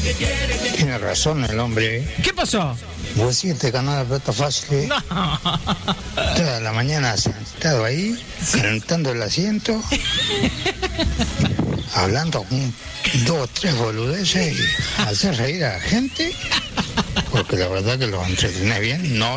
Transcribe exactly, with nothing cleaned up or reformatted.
Tiene razón el hombre. ¿Qué pasó? Vos sí, este canal de plata fácil. No. Toda la mañana sentado ahí, calentando el asiento, hablando con dos o tres boludeces y hacer reír a la gente, porque la verdad que los entretenés bien, no